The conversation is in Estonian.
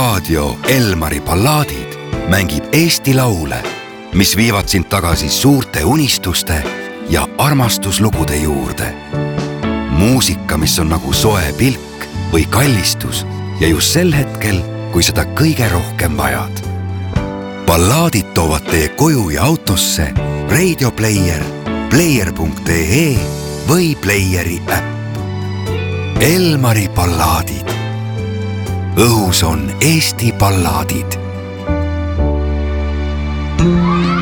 raadio Elmari ballaadid mängib Eesti laule, mis viivad sind tagasi suurte unistuste ja armastuslugude juurde. Muusika, mis on nagu soe pilk või kallistus ja just sel hetkel, kui seda kõige rohkem vajad. Ballaadid toovad teie koju ja autosse Radio Player, player.ee või Playeri äpp. Elmari ballaadid. Õhus on Eesti ballaadid.